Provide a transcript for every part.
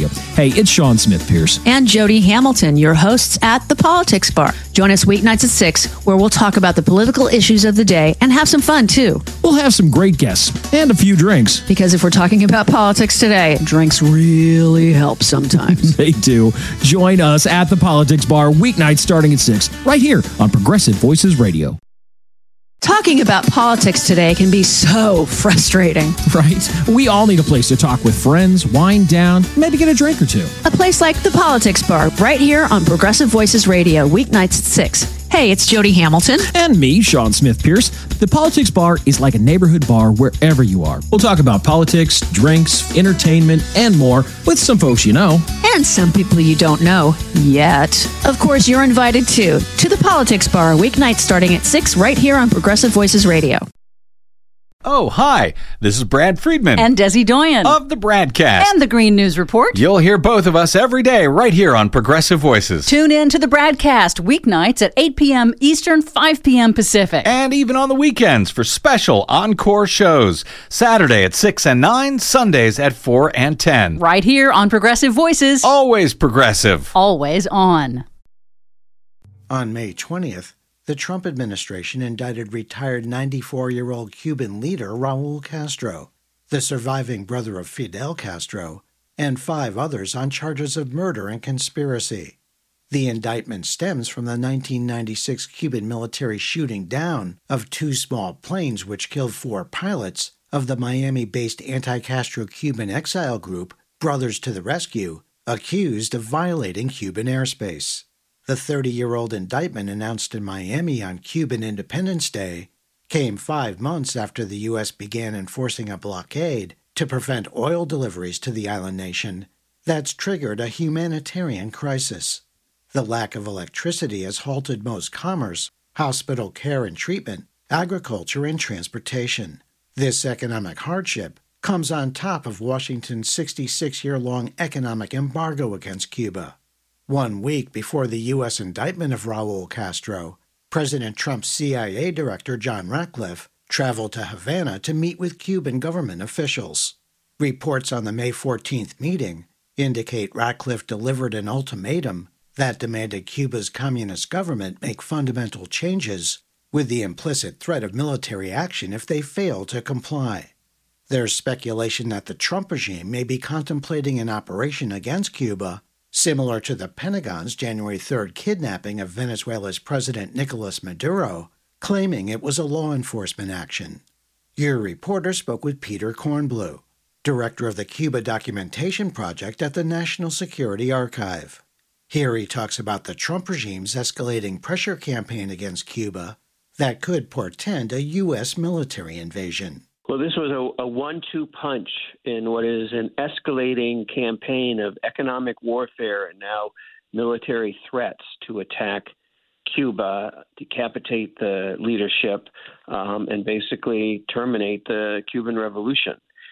Radio. Hey, it's Sean Smith Pierce. And Jody Hamilton, your hosts at The Politics Bar. Join us weeknights at 6, where we'll talk about the political issues of the day and have some fun, too. We'll have some great guests and a few drinks. Because if we're talking about politics today, drinks really help sometimes. They do. Join us at The Politics Bar weeknights starting at 6, right here on Progressive Voices Radio. Talking about politics today can be so frustrating. Right? We all need a place to talk with friends, wind down, maybe get a drink or two. A place like The Politics Bar, right here on Progressive Voices Radio, weeknights at 6. Hey, it's Jody Hamilton. And me, Sean Smith Pierce. The Politics Bar is like a neighborhood bar wherever you are. We'll talk about politics, drinks, entertainment, and more with some folks you know. And some people you don't know yet. Of course, you're invited too to The Politics Bar, weeknights starting at 6 right here on Progressive Voices Radio. Oh, hi. This is Brad Friedman. And Desi Doyen. Of the Bradcast. And the Green News Report. You'll hear both of us every day right here on Progressive Voices. Tune in to the Bradcast weeknights at 8 p.m. Eastern, 5 p.m. Pacific. And even on the weekends for special encore shows. Saturday at 6 and 9, Sundays at 4 and 10. Right here on Progressive Voices. Always progressive. Always on. On May 20th, the Trump administration indicted retired 94-year-old Cuban leader Raul Castro, the surviving brother of Fidel Castro, and 5 others on charges of murder and conspiracy. The indictment stems from the 1996 Cuban military shooting down of 2 small planes which killed 4 pilots of the Miami-based anti-Castro Cuban exile group Brothers to the Rescue, accused of violating Cuban airspace. The 30-year-old indictment announced in Miami on Cuban Independence Day came 5 months after the U.S. began enforcing a blockade to prevent oil deliveries to the island nation that's triggered a humanitarian crisis. The lack of electricity has halted most commerce, hospital care and treatment, agriculture, and transportation. This economic hardship comes on top of Washington's 66-year-long economic embargo against Cuba. 1 week before the U.S. indictment of Raul Castro, President Trump's CIA Director John Ratcliffe traveled to Havana to meet with Cuban government officials. Reports on the May 14th meeting indicate Ratcliffe delivered an ultimatum that demanded Cuba's communist government make fundamental changes with the implicit threat of military action if they fail to comply. There's speculation that the Trump regime may be contemplating an operation against Cuba similar to the Pentagon's January 3rd kidnapping of Venezuela's President Nicolas Maduro, claiming it was a law enforcement action. Your reporter spoke with Peter Kornblue, director of the Cuba Documentation Project at the National Security Archive. Here he talks about the Trump regime's escalating pressure campaign against Cuba that could portend a U.S. military invasion. Well, this was a 1-2 punch in what is an escalating campaign of economic warfare and now military threats to attack Cuba, decapitate the leadership, and basically terminate the Cuban Revolution.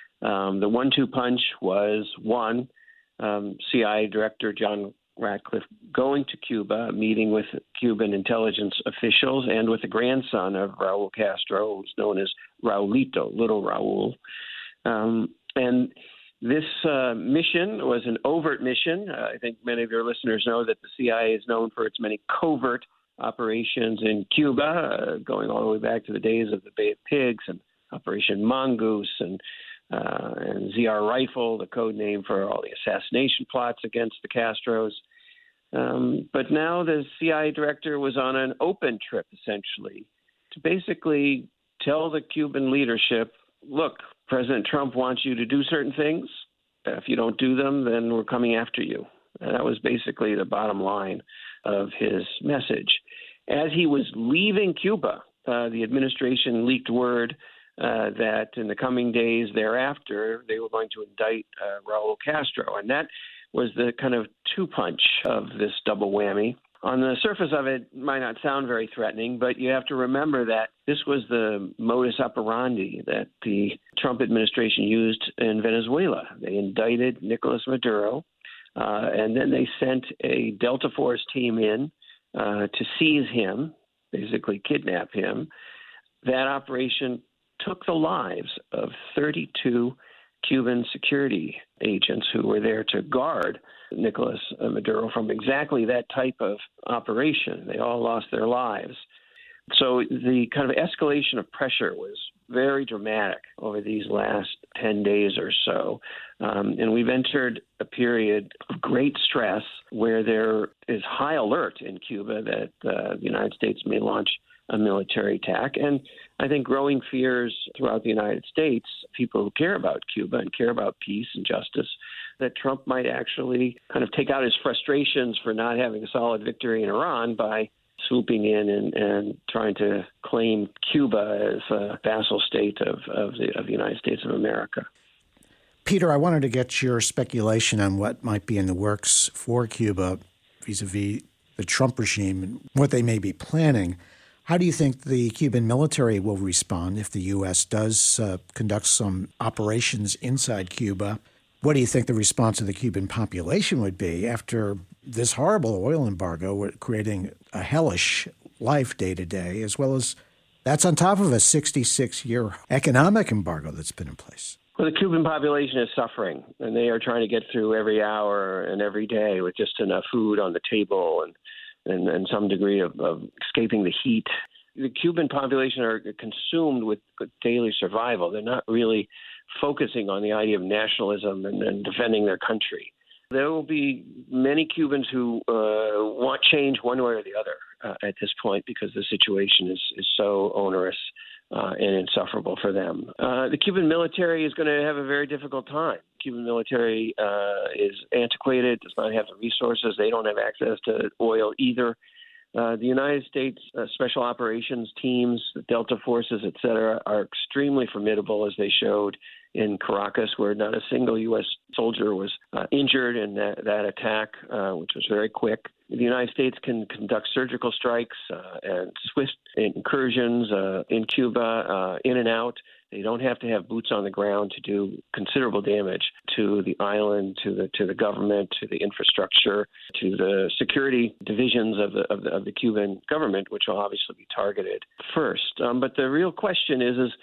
The 1-2 punch was, one, CIA Director John Ratcliffe going to Cuba, meeting with Cuban intelligence officials and with the grandson of Raul Castro, who's known as Raulito, Little Raul. And this mission was an overt mission. I think many of your listeners know that the CIA is known for its many covert operations in Cuba, going all the way back to the days of the Bay of Pigs and Operation Mongoose and ZR Rifle, the code name for all the assassination plots against the Castros. But now the CIA director was on an open trip, essentially, to basically tell the Cuban leadership, look, President Trump wants you to do certain things. If you don't do them, then we're coming after you. And that was basically the bottom line of his message. As he was leaving Cuba, the administration leaked word that in the coming days thereafter, they were going to indict Raul Castro. And that was the kind of 2-punch of this double whammy. On the surface of it, it might not sound very threatening, but you have to remember that this was the modus operandi that the Trump administration used in Venezuela. They indicted Nicolas Maduro, and then they sent a Delta Force team in to seize him, basically kidnap him. That operation took the lives of 32 Cuban security agents who were there to guard Nicolas Maduro from exactly that type of operation. They all lost their lives. So the kind of escalation of pressure was very dramatic over these last 10 days or so. And we've entered a period of great stress where there is high alert in Cuba that the United States may launch a military attack. And I think growing fears throughout the United States, people who care about Cuba and care about peace and justice, that Trump might actually kind of take out his frustrations for not having a solid victory in Iran by swooping in and trying to claim Cuba as a vassal state of the United States of America. Peter, I wanted to get your speculation on what might be in the works for Cuba vis-a-vis the Trump regime and what they may be planning. How do you think the Cuban military will respond if the U.S. does conduct some operations inside Cuba? What do you think the response of the Cuban population would be after this horrible oil embargo, creating a hellish life day to day, as well as that's on top of a 66-year economic embargo that's been in place? Well, the Cuban population is suffering, and they are trying to get through every hour and every day with just enough food on the table and some degree of escaping the heat. The Cuban population are consumed with daily survival. They're not really focusing on the idea of nationalism and defending their country. There will be many Cubans who want change one way or the other at this point because the situation is so onerous and insufferable for them. The Cuban military is going to have a very difficult time. The Cuban military is antiquated, does not have the resources. They don't have access to oil either. The United States Special Operations teams, the Delta Forces, et cetera, are extremely formidable, as they showed in Caracas, where not a single U.S. soldier was injured in that attack, which was very quick. The United States can conduct surgical strikes and swift incursions in Cuba, in and out. They don't have to have boots on the ground to do considerable damage to the island, to the government, to the infrastructure, to the security divisions of the Cuban government, which will obviously be targeted first. But the real question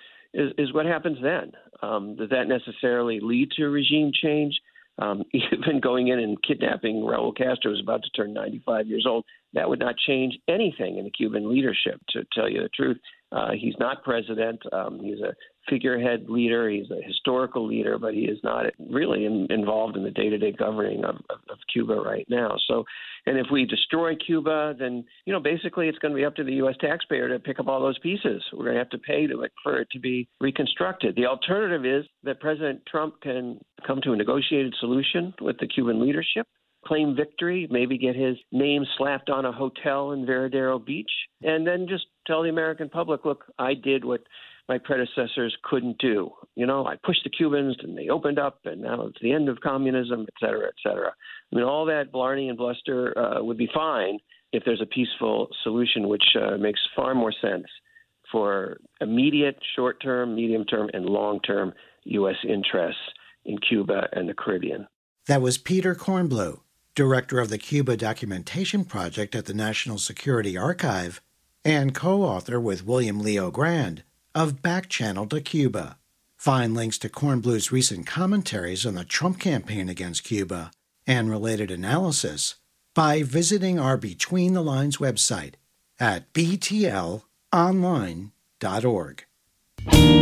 is what happens then? Does that necessarily lead to regime change? Even going in and kidnapping Raul Castro, who's about to turn 95 years old, that would not change anything in the Cuban leadership, to tell you the truth. He's not president. He's a figurehead leader. He's a historical leader, but he is not really involved in the day-to-day governing of Cuba right now. So, and if we destroy Cuba, then, basically it's going to be up to the U.S. taxpayer to pick up all those pieces. We're going to have to pay for it to be reconstructed. The alternative is that President Trump can come to a negotiated solution with the Cuban leadership, claim victory, maybe get his name slapped on a hotel in Veradero Beach, and then just tell the American public, look, I did what my predecessors couldn't do. I pushed the Cubans and they opened up, and now it's the end of communism, et cetera, et cetera. I mean, all that blarney and bluster would be fine if there's a peaceful solution, which makes far more sense for immediate, short-term, medium-term, and long-term U.S. interests in Cuba and the Caribbean. That was Peter Kornbluh, director of the Cuba Documentation Project at the National Security Archive and co-author with William Leo Grand of Back Channel to Cuba. Find links to Kornbluh's recent commentaries on the Trump campaign against Cuba and related analysis by visiting our Between the Lines website at btlonline.org.